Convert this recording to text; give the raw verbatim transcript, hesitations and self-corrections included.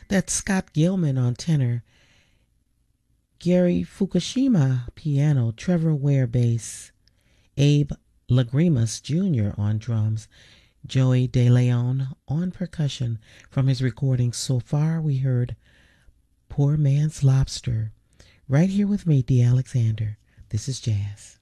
That's Scott Gilman on tenor, Gary Fukushima piano, Trevor Ware bass, Abe Lagrimas Junior on drums, Joey De Leon on percussion. From his recording so far, we heard Poor Man's Lobster. Right here with me, Dee Alexander. This is Jazz.